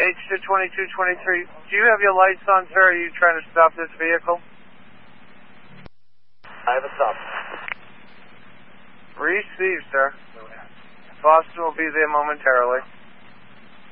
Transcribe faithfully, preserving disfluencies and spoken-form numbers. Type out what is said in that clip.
H two twenty-two twenty-three, do you have your lights on, sir? Are you trying to stop this vehicle? I have a stop. Received, sir. Boston will be there momentarily.